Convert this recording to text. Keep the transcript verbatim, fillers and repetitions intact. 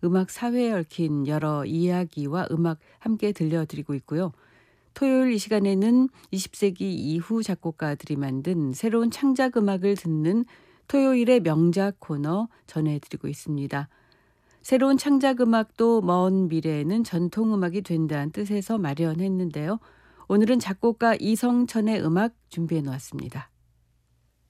음악 사회에 얽힌 여러 이야기와 음악 함께 들려드리고 있고요. 토요일 이 시간에는 이십 세기 이후 작곡가들이 만든 새로운 창작 음악을 듣는 토요일의 명작 코너 전해드리고 있습니다. 새로운 창작 음악도 먼 미래에는 전통 음악이 된다는 뜻에서 마련했는데요. 오늘은 작곡가 이성천의 음악 준비해 놓았습니다.